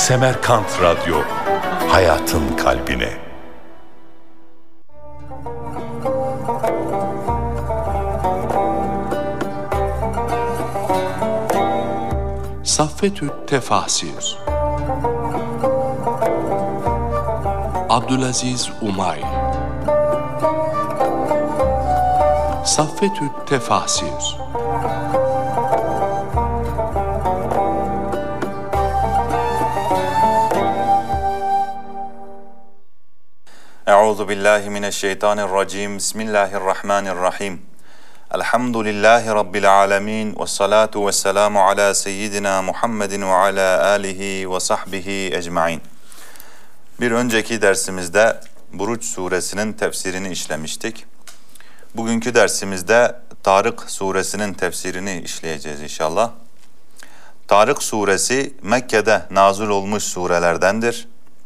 Semerkant Radyo, hayatın kalbine. Saffetü Tefasir Abdülaziz Umay. Saffetü Tefasir. Euzu billahi mineşşeytanirracim. Bismillahirrahmanirrahim. Elhamdülillahi rabbil alamin ve salatu vesselamu ala seyyidina Muhammedin ve ala alihi ve sahbihi ecmaîn. Bir önceki dersimizde Buruç suresinin tefsirini işlemiştik. Bugünkü dersimizde Tarık suresinin tefsirini işleyeceğiz inşallah. Tarık suresi Mekke'de nazil olmuş surelerdendir.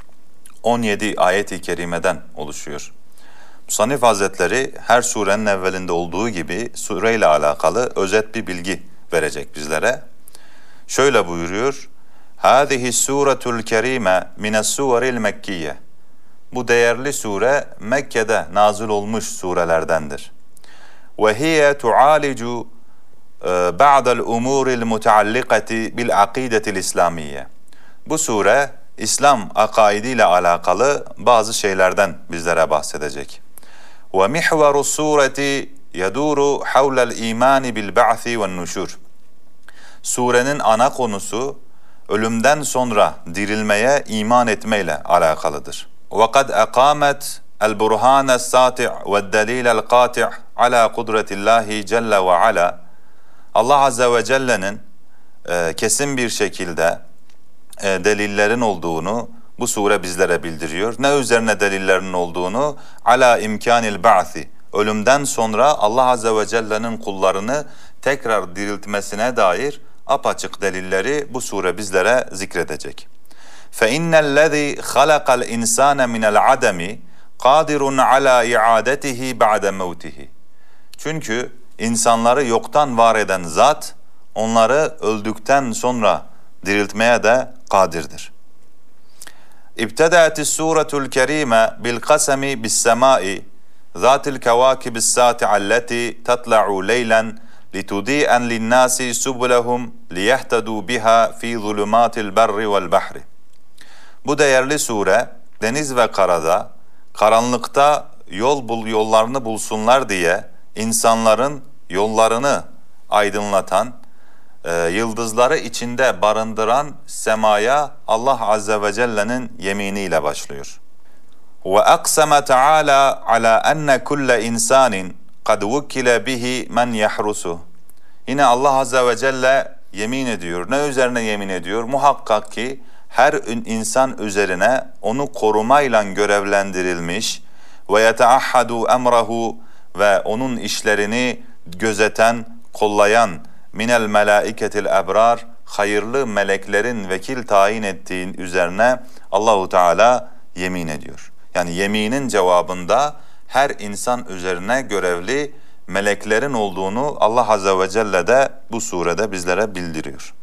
17 ayet-i kerimeden oluşuyor. Musannif Hazretleri her surenin evvelinde olduğu gibi sureyle alakalı özet bir bilgi verecek bizlere. Şöyle buyuruyor: "Hâzihi sûretul kerîme mine's-sûveril mekkiyye." Bu değerli sure Mekke'de nazil olmuş surelerdendir. Ve hiye tu'alicu ba'dal umuril mutaallikati bil akidetil İslamiyye. Bu sure İslam akaidiyle alakalı bazı şeylerden bizlere bahsedecek. Ve mihverus sureti yeduru havlel imani bil ba'thi ven nuşur. Surenin ana konusu ölümden sonra dirilmeye iman etmeyle alakalıdır. Ve kad aqamet el burhane sati' ve delilel qati' ala kudretillahi celle ve ala. Allah azze ve celle'nin kesin bir şekilde delillerin olduğunu bu sure bizlere bildiriyor. Ne üzerine delillerin olduğunu? Ala imkanil ba'thi. Ölümden sonra Allah azze ve celle'nin kullarını tekrar diriltmesine dair apaçık delilleri bu sure bizlere zikredecek. Fe innellezî halakal insâne minel ademi qadirun ala iadetihi ba'de mevtihi. Çünkü insanları yoktan var eden zat onları öldükten sonra diriltmeye de kadirdir. İbteda'tis suretul kerime bil kasemi bis semai zatil kevakibis sati'alleti tatla'u leylen litudi'en linnâsi subulehum liyehtedû biha fi zulümatil berri vel bahri. Bu değerli sure deniz ve karada karanlıkta yollarını bulsunlar diye insanların yollarını aydınlatan, yıldızları içinde barındıran semaya Allah azze ve celle'nin yeminiyle başlıyor. Ve aksama taala ala enne kulle insanin kad vukkile bihi men yahrusu. Yine Allah azze ve celle yemin ediyor. Ne üzerine yemin ediyor? Muhakkak ki her insan üzerine onu korumayla görevlendirilmiş ve yeteahhadu emrahu ve onun işlerini gözeten, kollayan minel melaiketil ebrar, hayırlı meleklerin vekil tayin ettiğin üzerine Allahu Teala yemin ediyor. Yani yeminin cevabında her insan üzerine görevli meleklerin olduğunu Allah Azze ve Celle de bu surede bizlere bildiriyor.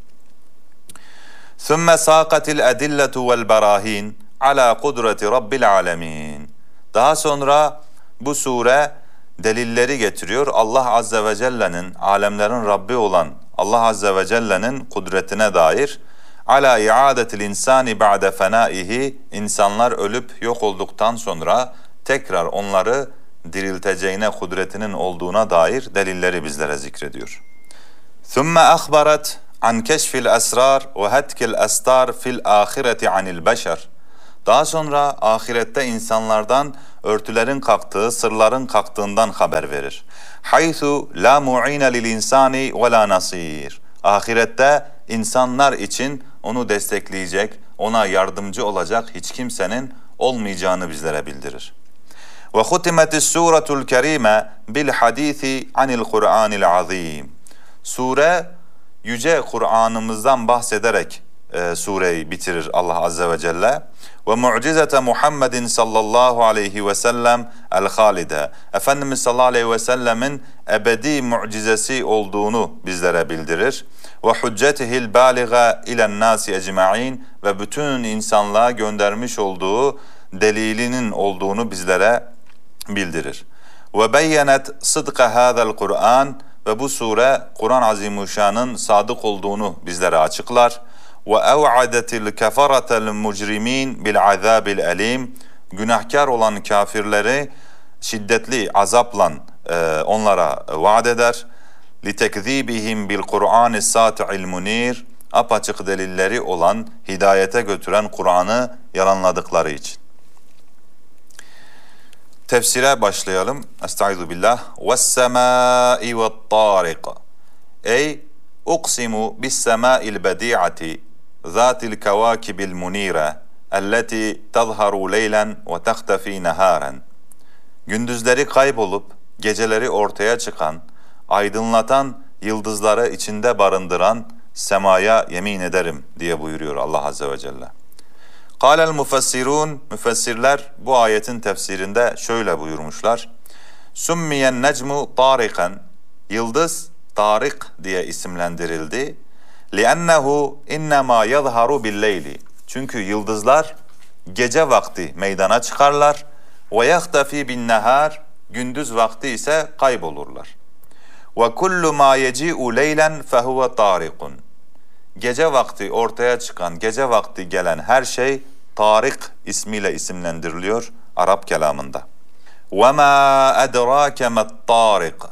ثُمَّ سَاقَتِ الْاَدِلَّةُ وَالْبَرَاهِينَ عَلَى قُدْرَةِ رَبِّ الْعَالَمِينَ. Daha sonra bu sure delilleri getiriyor. Allah Azze ve Celle'nin, alemlerin Rabbi olan Allah Azze ve Celle'nin kudretine dair. Ala iadetil insani ba'de fenaihi, insanlar ölüp yok olduktan sonra tekrar onları dirilteceğine kudretinin olduğuna dair delilleri bizlere zikrediyor. Thumma akhbarat an keşfil esrar ve hetkil estar fil ahireti anil beşer. Daha sonra ahirette insanlardan örtülerin kalktığı, sırların kalktığından haber verir. Haythu la mu'ine lil insani ve la nasir. Ahirette insanlar için onu destekleyecek, ona yardımcı olacak hiç kimsenin olmayacağını bizlere bildirir. Ve hutimetis suretul kerime bil hadisi anil Kur'anil azim. Sure yüce Kur'an'ımızdan bahsederek sureyi bitirir Allah Azze ve Celle. Ve mu'cizete Muhammedin sallallahu aleyhi ve sellem el-halide. Efendimiz sallallahu aleyhi ve sellemin ebedi mucizesi olduğunu bizlere bildirir. Ve hüccetihil baliga ilen nasi ecma'in, ve bütün insanlığa göndermiş olduğu delilinin olduğunu bizlere bildirir. Ve beyyenet sıdka hâzel Kur'an, ve bu sure Kur'an Azimuşşan'ın sadık olduğunu bizlere açıklar. Ve ev'adetil kefaretel mucrimin bil azabil elim, günahkar olan kafirleri şiddetli azapla onlara vaat eder. Litekzibihim bil Kur'an sati'il munir, apaçık delilleri olan, hidayete götüren Kur'an'ı yalanladıkları için. Tefsire başlayalım. Estaizu billah. Ve's-semâi ve't-târiq. Ey uqsimu bis-semâil bedi'ati zâtil kevâkibil munîre elleti tazharu leylen ve tehtefî nehâren. Gündüzleri kaybolup geceleri ortaya çıkan, aydınlatan yıldızları içinde barındıran semaya yemin ederim diye buyuruyor Allah Azze ve Celle. Kâlel müfessirûn, müfessirler bu ayetin tefsirinde şöyle buyurmuşlar. Summiyen necmu târikan, yıldız Tarik diye isimlendirildi. لِأَنَّهُ اِنَّمَا يَظْهَرُ بِالْلَيْلِ, çünkü yıldızlar gece vakti meydana çıkarlar. وَيَخْتَفِي بِالنَّهَارِ, gündüz vakti ise kaybolurlar. وَكُلُّ مَا يَجِئُ لَيْلًا فَهُوَ طَارِقٌ, gece vakti ortaya çıkan, gece vakti gelen her şey Tarik ismiyle isimlendiriliyor Arap kelamında. وَمَا أَدْرَاكَ مَا الطَّارِقُ,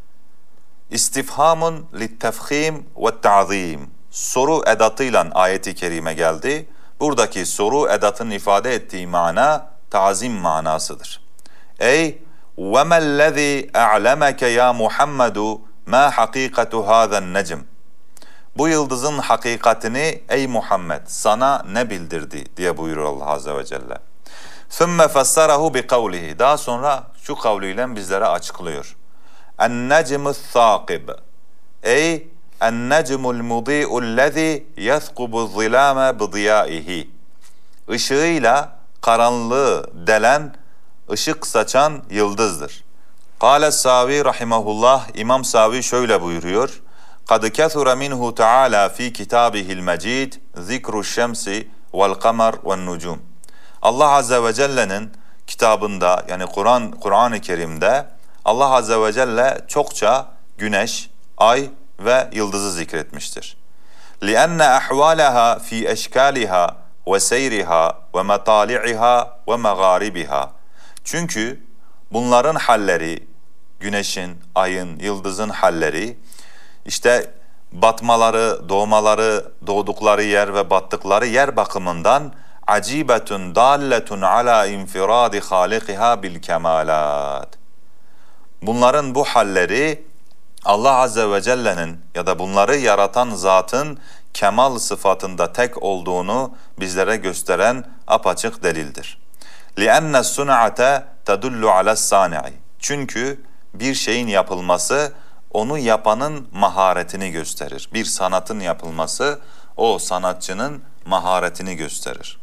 İstifhamun littefhim ve ta'zim, soru edatıyla ayeti kerime geldi. Buradaki soru edatının ifade ettiği mana ta'zim manasıdır. Ey ve mellezî a'lemeke ya Muhammedu ma hakikatu hâzen necm, bu yıldızın hakikatini ey Muhammed sana ne bildirdi diye buyuruyor Allah Azze ve Celle. ثُمَّ فَسَّرَهُ بِقَوْلِهِ, daha sonra şu kavliyle bizlere açıklıyor. النَّجْمُ الثَّاقِبِ, ey النَّجْمُ الْمُضِيءُ الَّذِي يَثْقُبُ الظِّلَامَ بِضِيَائِهِ, ışığıyla karanlığı delen, ışık saçan yıldızdır. Kâle Savi rahimahullah, İmam Savi şöyle buyuruyor. قَدْ كَثُرَ مِنْهُ تَعَالَى ف۪ي كِتَابِهِ الْمَجِيدِ ذِكْرُ الشَّمْسِ وَالْقَمَرِ وَالنُّجُومِ, Allah Azze ve Celle'nin kitabında, yani Kur'an-ı Kerim'de Allah Azze ve Celle çokça güneş, ay ve yıldızı zikretmiştir. لِأَنَّ أَحْوَالَهَا فِي اَشْكَالِهَا وَسَيْرِهَا وَمَطَالِعِهَا وَمَغَارِبِهَا, çünkü bunların halleri, güneşin, ayın, yıldızın halleri, işte batmaları, doğmaları, doğdukları yer ve battıkları yer bakımından acibetun dalletun ala infiradi halikiha bil kemalat. Bunların bu halleri Allah Azze ve Celle'nin ya da bunları yaratan zatın kemal sıfatında tek olduğunu bizlere gösteren apaçık delildir. لِأَنَّ السُّنْعَةَ تَدُلُّ عَلَى الصَّانِعِ, çünkü bir şeyin yapılması onu yapanın maharetini gösterir. Bir sanatın yapılması o sanatçının maharetini gösterir.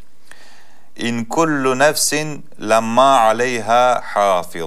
İn kullu nefsin lemma aleyha hafil.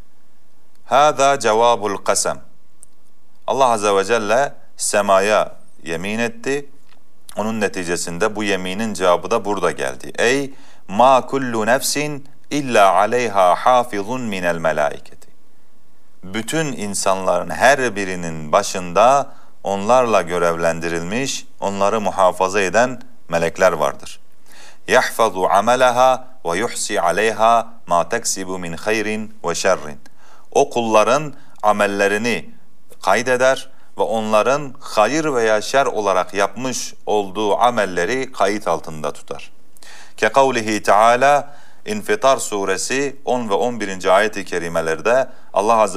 Hâzâ cevabul kasem. Allah Azze ve Celle semaya yemin etti. Onun neticesinde bu yeminin cevabı da burada geldi. Ey ma kullu nefsin illa aleyha hafizun minel melaiketi. Bütün insanların her birinin başında onlarla görevlendirilmiş, onları muhafaza eden melekler vardır. يَحْفَظُ عَمَلَهَا وَيُحْسِي عَلَيْهَا مَا تَكْسِبُ مِنْ خَيْرٍ وَشَرٍ. O kulların amellerini kaydeder ve onların hayır veya şer olarak yapmış olduğu amelleri kayıt altında tutar. كَقَوْلِهِ Teala, İnfitar suresi 10 ve 11. ayet-i kerimelerde Allah Azze